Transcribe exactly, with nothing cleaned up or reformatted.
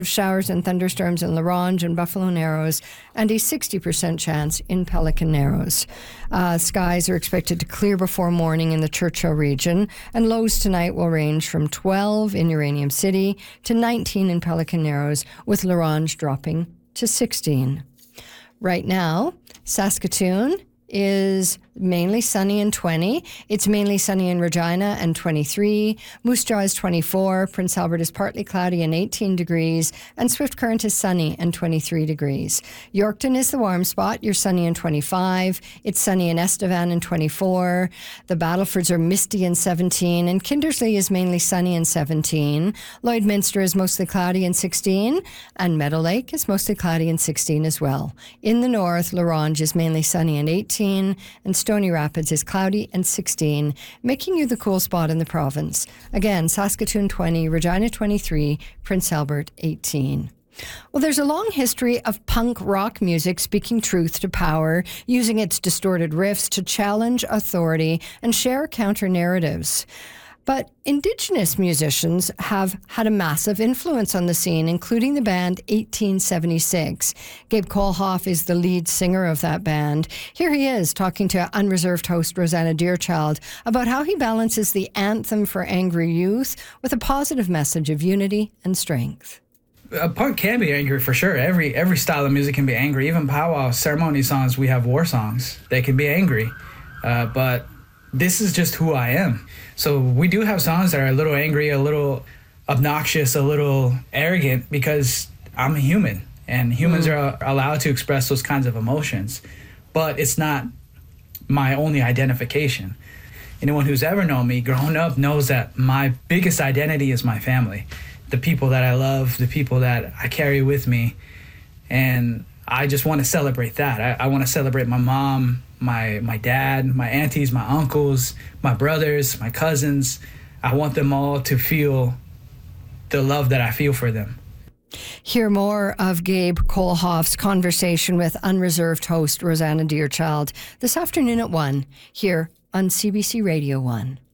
Showers and thunderstorms in La Ronge and Buffalo Narrows, and a sixty percent chance in Pelican Narrows. Uh, skies are expected to clear before morning in the Churchill region, and lows tonight will range from twelve in Uranium City to nineteen in Pelican Narrows, with La Ronge dropping to sixteen. Right now, Saskatoon is mainly sunny and twenty. It's mainly sunny in Regina and twenty-three. Moose Jaw is twenty-four. Prince Albert is partly cloudy and eighteen degrees. And Swift Current is sunny and twenty-three degrees. Yorkton is the warm spot. You're sunny and twenty-five. It's sunny in Estevan and twenty-four. The Battlefords are misty and seventeen. And Kindersley is mainly sunny and seventeen. Lloydminster is mostly cloudy and sixteen. And Meadow Lake is mostly cloudy and sixteen as well. In the north, La Ronge is mainly sunny and eighteen. And Stony Rapids is cloudy and sixteen, making you the cool spot in the province. Again, Saskatoon twenty, Regina twenty-three, Prince Albert eighteen. Well, there's a long history of punk rock music speaking truth to power, using its distorted riffs to challenge authority and share counter-narratives. But Indigenous musicians have had a massive influence on the scene, including the band eighteen seventy-six. Gabe Kolhoff is the lead singer of that band. Here he is talking to Unreserved host Rosanna Deerchild about how he balances the anthem for angry youth with a positive message of unity and strength. A punk can be angry for sure. Every every style of music can be angry. Even powwow ceremony songs, we have war songs. They can be angry. Uh, but this is just who I am. So we do have songs that are a little angry, a little obnoxious, a little arrogant, because I'm a human, and humans mm. are allowed to express those kinds of emotions. But it's not my only identification. Anyone who's ever known me growing up knows that my biggest identity is my family, the people that I love, the people that I carry with me. And I just want to celebrate that. I, I want to celebrate my mom, my my dad, my aunties, my uncles, my brothers, my cousins. I want them all to feel the love that I feel for them. Hear more of Gabe Kolhoff's conversation with Unreserved host Rosanna Deerchild this afternoon at one, here on C B C Radio one.